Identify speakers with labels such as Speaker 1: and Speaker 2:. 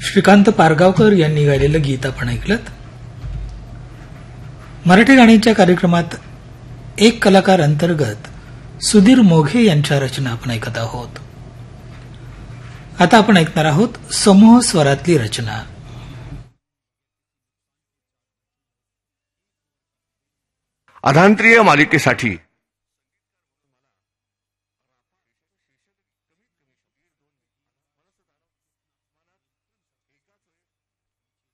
Speaker 1: श्रीकांत पारगावकर यांनी गायलेलं गीत आपण ऐकलं. मराठी गाण्यांच्या कार्यक्रमात एक कलाकार अंतर्गत सुधीर मोघे यांच्या रचना आपण ऐकत आहोत. आता आपण ऐकणार आहोत समूह स्वरातली रचना.
Speaker 2: अधांत्रीय मालिकेसाठी